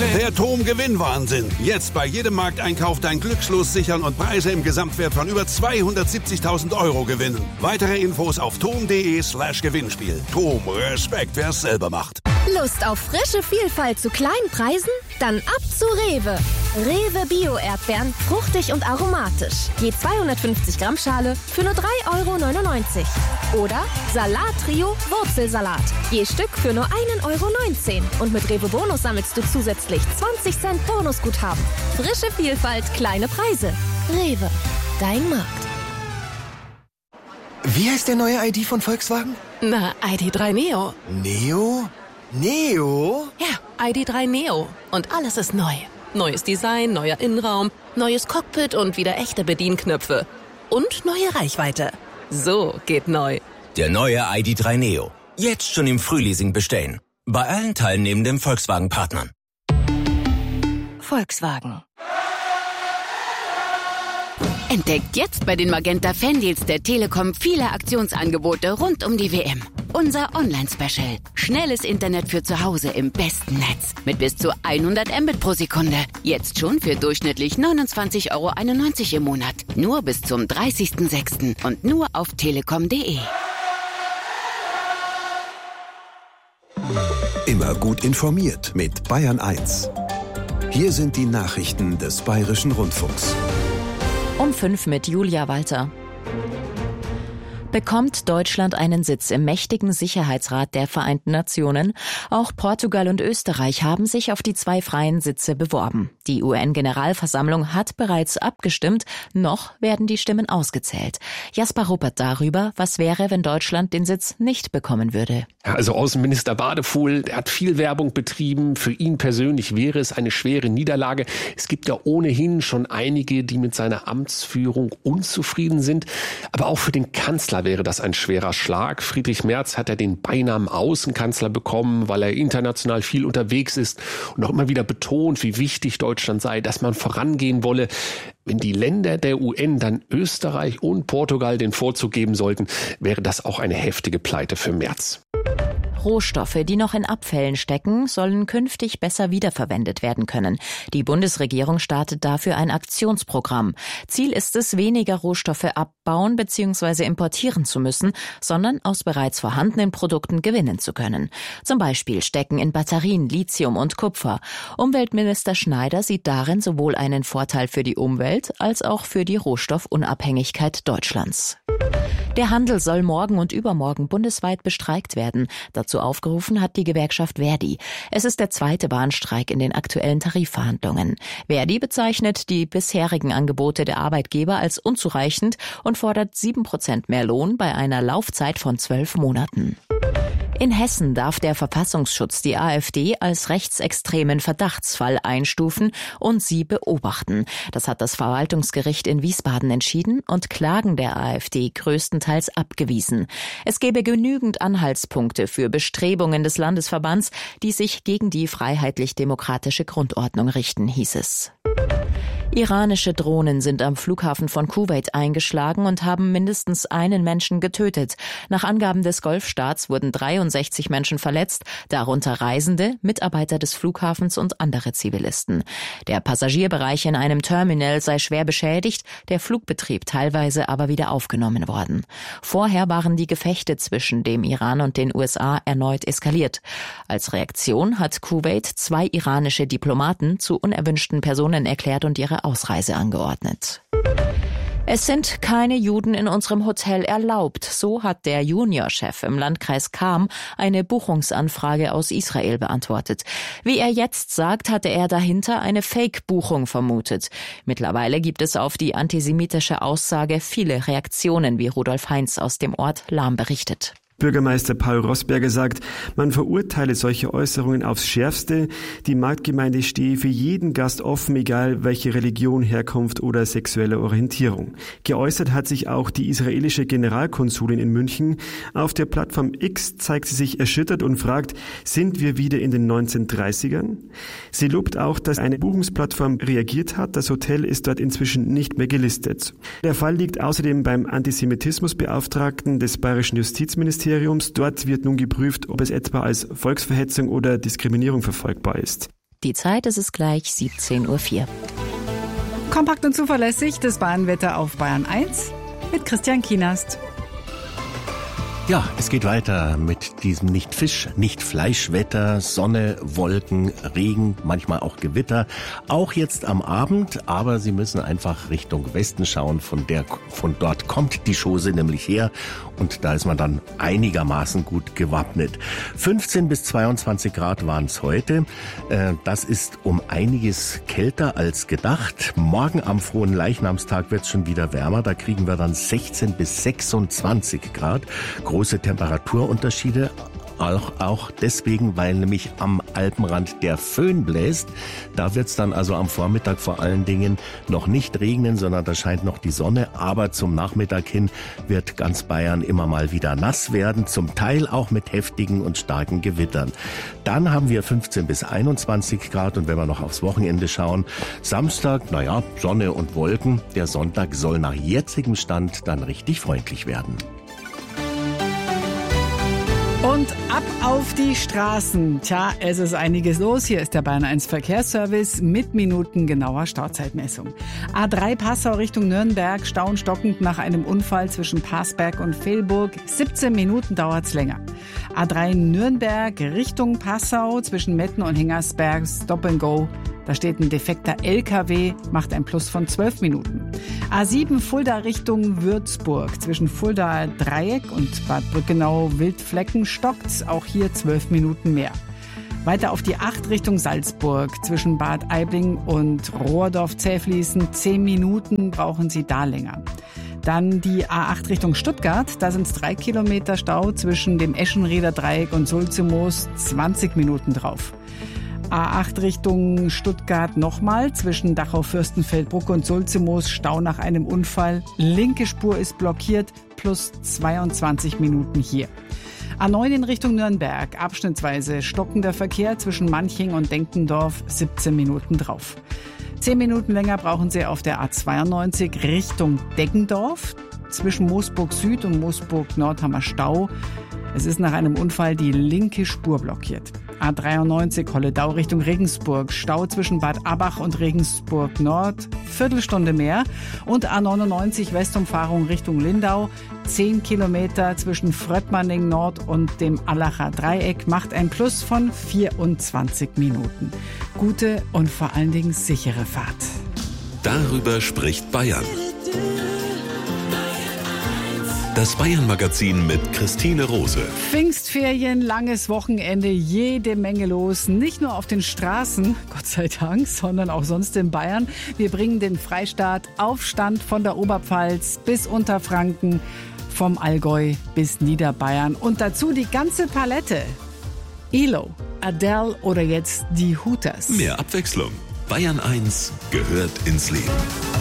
Der TOM-Gewinnwahnsinn. Jetzt bei jedem Markteinkauf dein Glückslos sichern und Preise im Gesamtwert von über 270.000 € gewinnen. Weitere Infos auf tom.de/Gewinnspiel. TOM, Respekt, wer es selber macht. Lust auf frische Vielfalt zu kleinen Preisen? Dann ab zu Rewe. Rewe Bio-Erdbeeren, fruchtig und aromatisch. Je 250 Gramm Schale für nur 3,99 € Oder Salat-Trio Wurzelsalat. Je Stück für nur 1,19 € Und mit Rewe Bonus sammelst du zusätzlich 20 Cent Bonusguthaben. Frische Vielfalt, kleine Preise. Rewe, dein Markt. Wie heißt der neue ID von Volkswagen? Na, ID.3 Neo. Neo? Neo? Ja, ID.3 Neo. Und alles ist neu. Neues Design, neuer Innenraum, neues Cockpit und wieder echte Bedienknöpfe. Und neue Reichweite. So geht neu. Der neue ID.3 Neo. Jetzt schon im Frühleasing bestellen. Bei allen teilnehmenden Volkswagen-Partnern. Volkswagen. Entdeckt jetzt bei den Magenta Fandeals der Telekom viele Aktionsangebote rund um die WM. Unser Online-Special. Schnelles Internet für zu Hause im besten Netz. Mit bis zu 100 Mbit pro Sekunde. Jetzt schon für durchschnittlich 29,91 € im Monat. Nur bis zum 30.06. und nur auf telekom.de. Immer gut informiert mit Bayern 1. Hier sind die Nachrichten des Bayerischen Rundfunks. Um 5 mit Julia Walter. Bekommt Deutschland einen Sitz im mächtigen Sicherheitsrat der Vereinten Nationen? Auch Portugal und Österreich haben sich auf die 2 freien Sitze beworben. Die UN-Generalversammlung hat bereits abgestimmt, noch werden die Stimmen ausgezählt. Jasper Ruppert darüber, was wäre, wenn Deutschland den Sitz nicht bekommen würde. Also Außenminister Badefuhl, der hat viel Werbung betrieben. Für ihn persönlich wäre es eine schwere Niederlage. Es gibt ja ohnehin schon einige, die mit seiner Amtsführung unzufrieden sind. Aber auch für den Kanzler wäre das ein schwerer Schlag. Friedrich Merz hat ja den Beinamen Außenkanzler bekommen, weil er international viel unterwegs ist und auch immer wieder betont, wie wichtig Deutschland sei, dass man vorangehen wolle. Wenn die Länder der UN dann Österreich und Portugal den Vorzug geben sollten, wäre das auch eine heftige Pleite für Merz. Rohstoffe, die noch in Abfällen stecken, sollen künftig besser wiederverwendet werden können. Die Bundesregierung startet dafür ein Aktionsprogramm. Ziel ist es, weniger Rohstoffe abbauen bzw. importieren zu müssen, sondern aus bereits vorhandenen Produkten gewinnen zu können. Zum Beispiel stecken in Batterien Lithium und Kupfer. Umweltminister Schneider sieht darin sowohl einen Vorteil für die Umwelt als auch für die Rohstoffunabhängigkeit Deutschlands. Der Handel soll morgen und übermorgen bundesweit bestreikt werden. Dazu aufgerufen hat die Gewerkschaft Verdi. Es ist der 2. Warnstreik in den aktuellen Tarifverhandlungen. Verdi bezeichnet die bisherigen Angebote der Arbeitgeber als unzureichend und fordert 7% mehr Lohn bei einer Laufzeit von 12 Monaten. In Hessen darf der Verfassungsschutz die AfD als rechtsextremen Verdachtsfall einstufen und sie beobachten. Das hat das Verwaltungsgericht in Wiesbaden entschieden und Klagen der AfD größtenteils abgewiesen. Es gebe genügend Anhaltspunkte für Bestrebungen des Landesverbands, die sich gegen die freiheitlich-demokratische Grundordnung richten, hieß es. Iranische Drohnen sind am Flughafen von Kuwait eingeschlagen und haben mindestens einen Menschen getötet. Nach Angaben des Golfstaats wurden 63 Menschen verletzt, darunter Reisende, Mitarbeiter des Flughafens und andere Zivilisten. Der Passagierbereich in einem Terminal sei schwer beschädigt, der Flugbetrieb teilweise aber wieder aufgenommen worden. Vorher waren die Gefechte zwischen dem Iran und den USA erneut eskaliert. Als Reaktion hat Kuwait 2 iranische Diplomaten zu unerwünschten Personen erklärt und ihre Ausreise angeordnet. Es sind keine Juden in unserem Hotel erlaubt. So hat der Juniorchef im Landkreis Cham eine Buchungsanfrage aus Israel beantwortet. Wie er jetzt sagt, hatte er dahinter eine Fake-Buchung vermutet. Mittlerweile gibt es auf die antisemitische Aussage viele Reaktionen, wie Rudolf Heinz aus dem Ort Lahm berichtet. Bürgermeister Paul Rossberger sagt, man verurteile solche Äußerungen aufs Schärfste. Die Marktgemeinde stehe für jeden Gast offen, egal welche Religion, Herkunft oder sexuelle Orientierung. Geäußert hat sich auch die israelische Generalkonsulin in München. Auf der Plattform X zeigt sie sich erschüttert und fragt, sind wir wieder in den 1930ern? Sie lobt auch, dass eine Buchungsplattform reagiert hat. Das Hotel ist dort inzwischen nicht mehr gelistet. Der Fall liegt außerdem beim Antisemitismusbeauftragten des Bayerischen Justizministeriums. Dort wird nun geprüft, ob es etwa als Volksverhetzung oder Diskriminierung verfolgbar ist. Die Zeit ist es gleich 17:04 Uhr. Kompakt und zuverlässig, das Bayernwetter auf Bayern 1 mit Christian Kienast. Ja, es geht weiter mit diesem nicht Fisch, nicht Fleischwetter, Sonne, Wolken, Regen, manchmal auch Gewitter. Auch jetzt am Abend, aber Sie müssen einfach Richtung Westen schauen. Von dort kommt die Chose nämlich her und da ist man dann einigermaßen gut gewappnet. 15 bis 22 Grad waren es heute. Das ist um einiges kälter als gedacht. Morgen am frohen Leichnamstag wird es schon wieder wärmer. Da kriegen wir dann 16 bis 26 Grad. Große Temperaturunterschiede, auch deswegen, weil nämlich am Alpenrand der Föhn bläst. Da wird es dann also am Vormittag vor allen Dingen noch nicht regnen, sondern da scheint noch die Sonne. Aber zum Nachmittag hin wird ganz Bayern immer mal wieder nass werden, zum Teil auch mit heftigen und starken Gewittern. Dann haben wir 15 bis 21 Grad und wenn wir noch aufs Wochenende schauen, Samstag, Sonne und Wolken. Der Sonntag soll nach jetzigem Stand dann richtig freundlich werden. Und ab auf die Straßen. Tja, es ist einiges los. Hier ist der Bayern 1 Verkehrsservice mit minutengenauer Stauzeitmessung. A3 Passau Richtung Nürnberg, stauen stockend nach einem Unfall zwischen Passberg und Velburg. 17 Minuten dauert's länger. A3 Nürnberg Richtung Passau zwischen Metten und Hengersberg, Stop and Go. Da steht ein defekter LKW, macht ein Plus von 12 Minuten. A7 Fulda Richtung Würzburg. Zwischen Fulda Dreieck und Bad Brückenau-Wildflecken stockt's. Auch hier 12 Minuten mehr. Weiter auf die 8 Richtung Salzburg. Zwischen Bad Aibling und Rohrdorf-Zähfließen 10 Minuten brauchen Sie da länger. Dann die A8 Richtung Stuttgart. Da sind es 3 Kilometer Stau zwischen dem Eschenrieder Dreieck und Sulzemoos. 20 Minuten drauf. A8 Richtung Stuttgart nochmal, zwischen Dachau-Fürstenfeldbruck und Sulzemoos, Stau nach einem Unfall. Linke Spur ist blockiert, plus 22 Minuten hier. A9 in Richtung Nürnberg, abschnittsweise stockender Verkehr zwischen Manching und Denkendorf, 17 Minuten drauf. 10 Minuten länger brauchen Sie auf der A92 Richtung Deggendorf. Zwischen Moosburg Süd und Moosburg Nord haben wir Stau. Es ist nach einem Unfall die linke Spur blockiert. A93 Holledau Richtung Regensburg. Stau zwischen Bad Abach und Regensburg Nord. Viertelstunde mehr. Und A99 Westumfahrung Richtung Lindau. 10 Kilometer zwischen Fröttmanning Nord und dem Allacher Dreieck macht ein Plus von 24 Minuten. Gute und vor allen Dingen sichere Fahrt. Darüber spricht Bayern. Das Bayern-Magazin mit Christine Rose. Pfingstferien, langes Wochenende, jede Menge los. Nicht nur auf den Straßen, Gott sei Dank, sondern auch sonst in Bayern. Wir bringen den Freistaat auf Stand von der Oberpfalz bis Unterfranken, vom Allgäu bis Niederbayern. Und dazu die ganze Palette. ELO, Adele oder jetzt die Hooters. Mehr Abwechslung. Bayern 1 gehört ins Leben.